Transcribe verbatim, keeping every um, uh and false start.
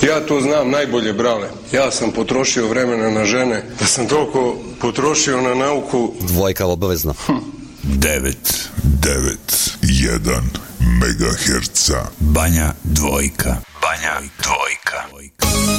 Ja to znam najbolje, brale. Ja sam potrošio vremena na žene, da sam toliko potrošio na nauku. Dvojka obavezno. Hm. devet, devet, jedan megaherca. Banja dvojka. Banja dvojka.